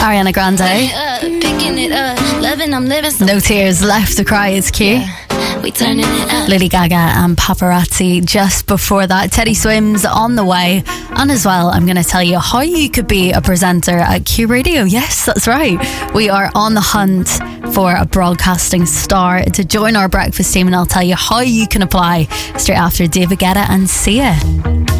Ariana Grande. Picking it up, loving, I'm living so No Tears Left to Cry is cute. we turning it up. Lady Gaga and Paparazzi just before that. Teddy Swims on the way. And as well, I'm going to tell you how you could be a presenter at Q Radio. Yes, that's right. We are on the hunt for a broadcasting star to join our breakfast team, and I'll tell you how you can apply straight after David Guetta and Sia.